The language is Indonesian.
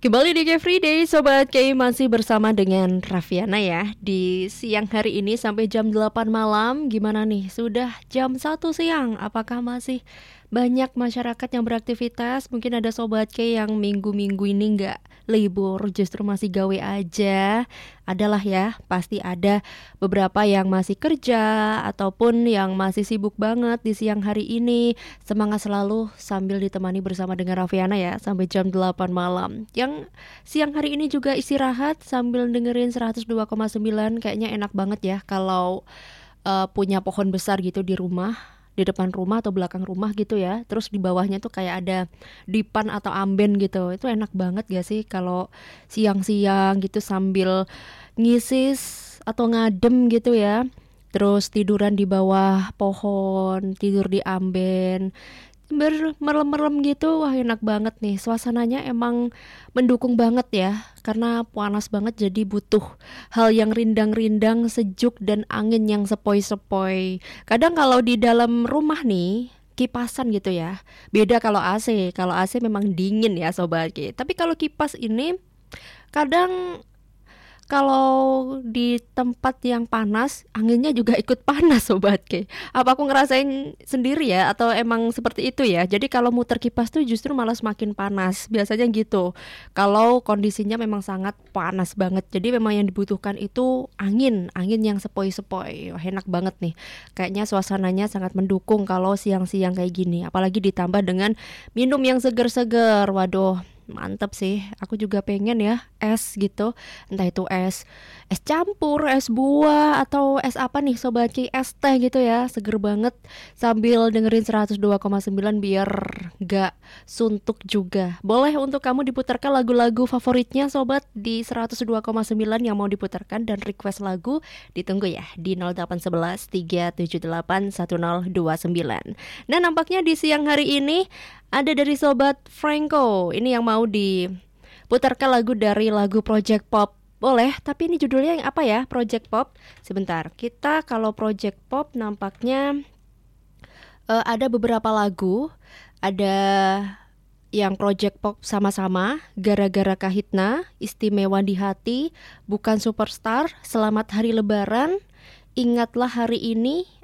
Kembali di Free Day, Sobat K masih bersama dengan Raffiana ya. Di siang hari ini sampai jam 8 malam, gimana nih? Sudah jam 1 siang, apakah masih banyak masyarakat yang beraktivitas? Mungkin ada Sobat K yang minggu-minggu ini nggak libur, justru masih gawe aja. Adalah ya, pasti ada beberapa yang masih kerja ataupun yang masih sibuk banget di siang hari ini. Semangat selalu sambil ditemani bersama dengan Raffiana ya sampai jam 8 malam. Yang siang hari ini juga istirahat sambil dengerin 102,9, kayaknya enak banget ya kalau punya pohon besar gitu di rumah, di depan rumah atau belakang rumah gitu ya. Terus di bawahnya tuh kayak ada dipan atau amben gitu. Itu enak banget gak sih kalau siang-siang gitu sambil ngisis atau ngadem gitu ya. Terus tiduran di bawah pohon, tidur di amben, merem-merem gitu. Wah, enak banget nih. Suasananya emang mendukung banget ya. Karena panas banget jadi butuh hal yang rindang-rindang, sejuk dan angin yang sepoi-sepoi. Kadang kalau di dalam rumah nih kipasan gitu ya. Beda kalau AC. Kalau AC memang dingin ya sobat. Tapi kalau kipas ini kadang kalau di tempat yang panas, anginnya juga ikut panas sobat K. Apa aku ngerasain sendiri ya atau emang seperti itu ya? Jadi kalau muter kipas tuh justru malah semakin panas. Biasanya gitu. Kalau kondisinya memang sangat panas banget. Jadi memang yang dibutuhkan itu angin, angin yang sepoi-sepoi. Wah, enak banget nih. Kayaknya suasananya sangat mendukung kalau siang-siang kayak gini. Apalagi ditambah dengan minum yang seger-seger. Waduh, mantep sih, aku juga pengen ya es gitu. Entah itu es campur, es buah, atau es apa nih Sobat Ki, es teh gitu ya. Seger banget sambil dengerin 102,9 biar gak suntuk juga. Boleh untuk kamu diputarkan lagu-lagu favoritnya Sobat di 102,9 yang mau diputarkan. Dan request lagu ditunggu ya di 0811 378 1029. Nah, nampaknya di siang hari ini ada dari Sobat Franco. Ini yang mau diputarkan lagu dari lagu Project Pop. Boleh, tapi ini judulnya yang apa ya? Project Pop. Sebentar, kita kalau Project Pop nampaknya ada beberapa lagu. Ada yang Project Pop sama-sama, Gara-gara Kahitna, Istimewa di Hati, Bukan Superstar, Selamat Hari Lebaran, Ingatlah Hari Ini,